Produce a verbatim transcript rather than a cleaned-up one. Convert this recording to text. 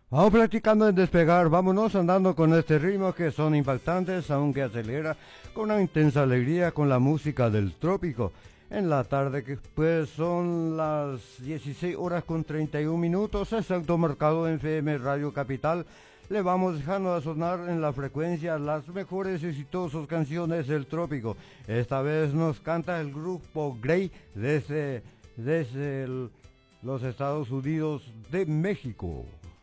Vamos practicando en despegar, vámonos andando con este ritmo que son impactantes, aunque acelera con una intensa alegría con la música del trópico. En la tarde, que pues son las dieciséis horas con treinta y un minutos, exacto marcado en F M Radio Capital. Le vamos dejando a sonar en la frecuencia las mejores y exitosas canciones del trópico. Esta vez nos canta el grupo Grey desde, desde el- los Estados Unidos de México.